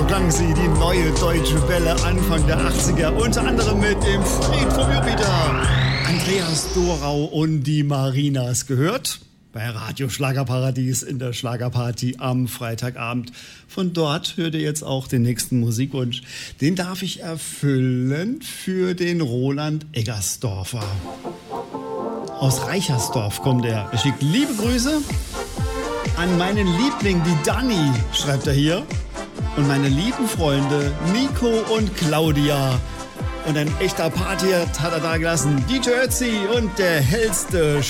klang sie, die neue deutsche Welle Anfang der 80er, unter anderem mit dem Fried vom Jupiter. Andreas Dorau und die Marinas gehört bei Radio Schlagerparadies in der Schlagerparty am Freitagabend. Von dort hört ihr jetzt auch den nächsten Musikwunsch. Den darf ich erfüllen für den Roland Eggersdorfer. Aus Reichersdorf kommt er. Er schickt liebe Grüße an meinen Liebling, die Dani, schreibt er hier. Und meine lieben Freunde Nico und Claudia. Und ein echter Party hat er da gelassen. DJ Ötzi und der hellste